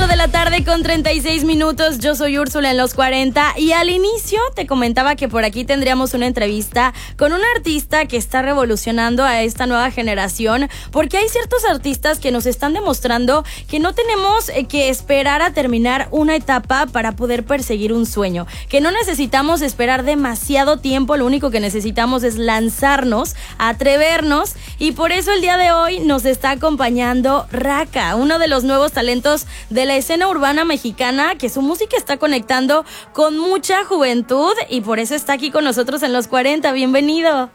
de la tarde con 36 minutos. Yo soy Úrsula en los 40 y al inicio te comentaba que por aquí tendríamos una entrevista con un artista que está revolucionando a esta nueva generación, porque hay ciertos artistas que nos están demostrando que no tenemos que esperar a terminar una etapa para poder perseguir un sueño, que no necesitamos esperar demasiado tiempo, lo único que necesitamos es lanzarnos, atrevernos, y por eso el día de hoy nos está acompañando Raka, uno de los nuevos talentos de la escena urbana mexicana, que su música está conectando con mucha juventud y por eso está aquí con nosotros en los 40. Bienvenido.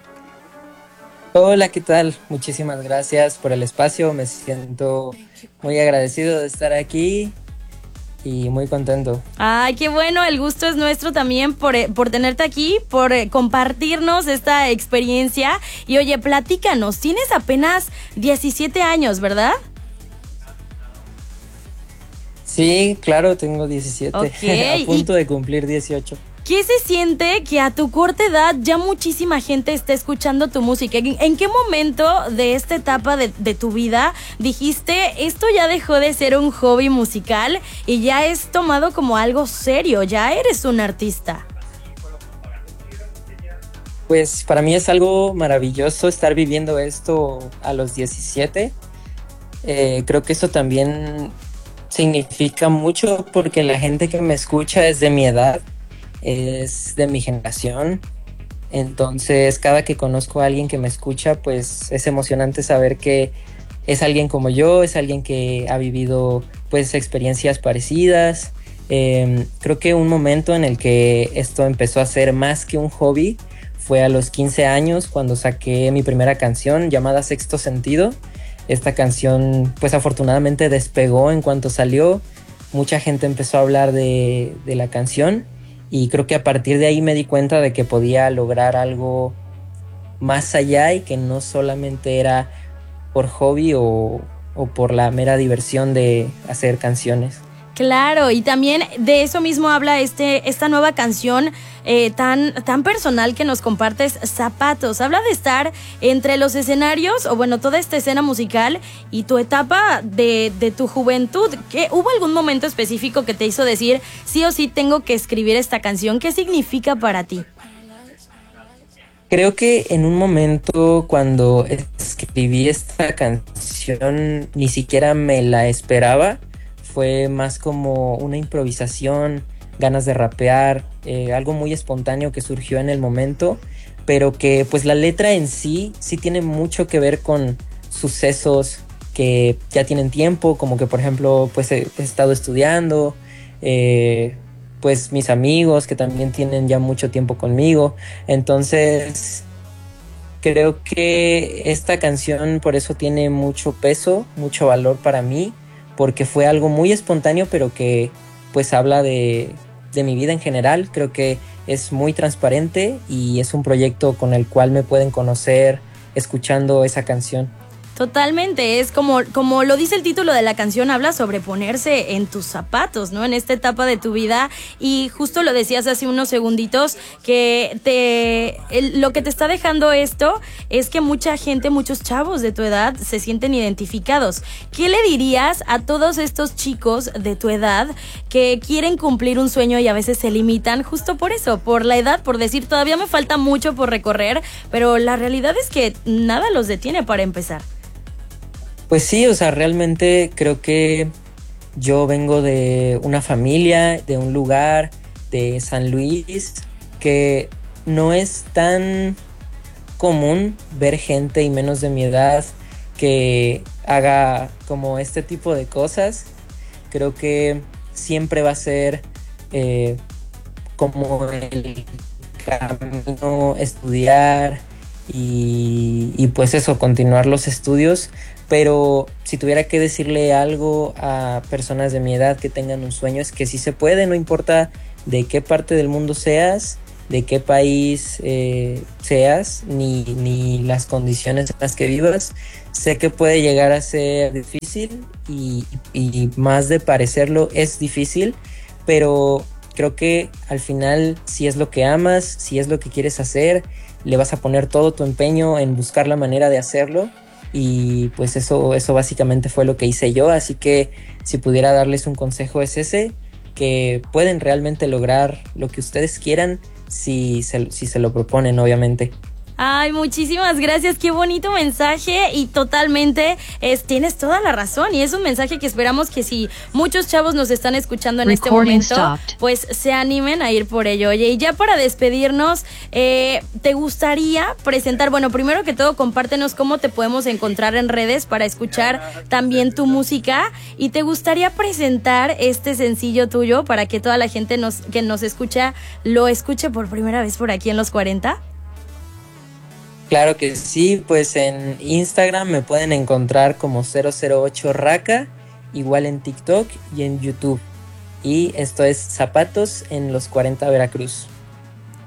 Hola, ¿qué tal? Muchísimas gracias por el espacio, me siento muy agradecido de estar aquí y muy contento. Ay, qué bueno, el gusto es nuestro también por tenerte aquí, por compartirnos esta experiencia. Y oye, platícanos, tienes apenas 17 años, ¿verdad? Sí, claro, tengo 17, Okay. a punto de cumplir 18. ¿Qué se siente que a tu corta edad ya muchísima gente esté escuchando tu música? ¿En qué momento de esta etapa de tu vida dijiste, esto ya dejó de ser un hobby musical y ya es tomado como algo serio, ya eres un artista? Pues para mí es algo maravilloso estar viviendo esto a los 17. Creo que eso también significa mucho porque la gente que me escucha es de mi edad, es de mi generación. Entonces cada que conozco a alguien que me escucha, pues es emocionante saber que es alguien como yo, es alguien que ha vivido pues experiencias parecidas. Creo que un momento en el que esto empezó a ser más que un hobby fue a los 15 años, cuando saqué mi primera canción llamada Sexto Sentido. Esta canción pues afortunadamente despegó en cuanto salió, mucha gente empezó a hablar de la canción y creo que a partir de ahí me di cuenta de que podía lograr algo más allá y que no solamente era por hobby o por la mera diversión de hacer canciones. Claro, y también de eso mismo habla esta nueva canción tan personal que nos compartes, Zapatos. Habla de estar entre los escenarios, o bueno, toda esta escena musical y tu etapa de tu juventud. ¿Hubo algún momento específico que te hizo decir, sí o sí tengo que escribir esta canción? ¿Qué significa para ti? Creo que en un momento cuando escribí esta canción ni siquiera me la esperaba. Fue más como una improvisación, ganas de rapear, algo muy espontáneo que surgió en el momento, pero que pues la letra en sí tiene mucho que ver con sucesos que ya tienen tiempo, como que por ejemplo pues he estado estudiando, pues mis amigos que también tienen ya mucho tiempo conmigo. Entonces creo que esta canción por eso tiene mucho peso, mucho valor para mí, porque fue algo muy espontáneo, pero que pues habla de mi vida en general. Creo que es muy transparente y es un proyecto con el cual me pueden conocer escuchando esa canción. Totalmente, es como lo dice el título de la canción, habla sobre ponerse en tus zapatos, ¿no? En esta etapa de tu vida, y justo lo decías hace unos segunditos, que lo que te está dejando esto es que mucha gente, muchos chavos de tu edad se sienten identificados. ¿Qué le dirías a todos estos chicos de tu edad que quieren cumplir un sueño y a veces se limitan justo por eso, por la edad, por decir todavía me falta mucho por recorrer, pero la realidad es que nada los detiene para empezar? Pues sí, o sea, realmente creo que yo vengo de una familia, de un lugar, de San Luis, que no es tan común ver gente, y menos de mi edad, que haga como este tipo de cosas. Creo que siempre va a ser como el camino estudiar y pues eso, continuar los estudios. Pero si tuviera que decirle algo a personas de mi edad que tengan un sueño, es que sí se puede, no importa de qué parte del mundo seas, de qué país seas, ni las condiciones en las que vivas. Sé que puede llegar a ser difícil y más de parecerlo es difícil, pero creo que al final, si es lo que amas, si es lo que quieres hacer, le vas a poner todo tu empeño en buscar la manera de hacerlo. y pues eso básicamente fue lo que hice yo, así que si pudiera darles un consejo es ese, que pueden realmente lograr lo que ustedes quieran si se lo proponen, obviamente. Ay, muchísimas gracias, qué bonito mensaje y totalmente tienes toda la razón y es un mensaje que esperamos que si muchos chavos nos están escuchando en este momento, pues se animen a ir por ello. Oye, y ya para despedirnos, ¿te gustaría presentar, bueno, primero que todo compártenos cómo te podemos encontrar en redes para escuchar también tu música y te gustaría presentar este sencillo tuyo para que toda la gente que nos escucha lo escuche por primera vez por aquí en Los 40? Claro que sí, pues en Instagram me pueden encontrar como 008 Raka, igual en TikTok y en YouTube. Y esto es Zapatos en Los 40 Veracruz.